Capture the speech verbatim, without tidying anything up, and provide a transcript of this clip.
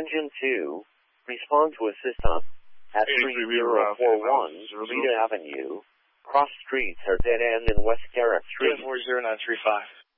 Engine two, respond to assist on at three zero four one Rita Avenue. Cross streets are dead end in West Garrett Street. four zero nine three five.